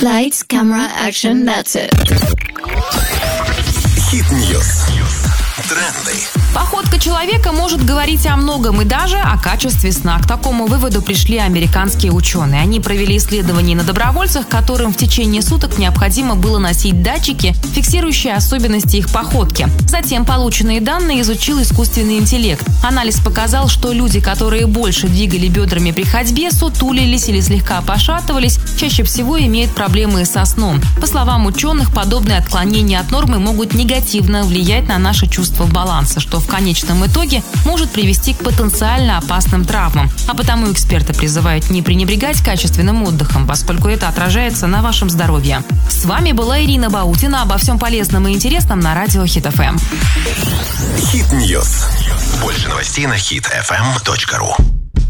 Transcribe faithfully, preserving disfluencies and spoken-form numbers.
Lights, camera, action, that's it. Хит-ньюс. Тренды. Походка человека может говорить о многом и даже о качестве сна. К такому выводу пришли американские ученые. Они провели исследования на добровольцах, которым в течение суток необходимо было носить датчики, фиксирующие особенности их походки. Затем полученные данные изучил искусственный интеллект. Анализ показал, что люди, которые больше двигали бедрами при ходьбе, сутулились или слегка пошатывались, чаще всего имеют проблемы со сном. По словам ученых, подобные отклонения от нормы могут негативно влиять на наше чувство баланса, что в конечном итоге может привести к потенциально опасным травмам. А потому эксперты призывают не пренебрегать качественным отдыхом, поскольку это отражается на вашем здоровье. С вами была Ирина Баутина. Обо всем полезном и интересном на радио Хит эф эм. Хит-ньюс. Больше новостей на хит эф эм точка ру.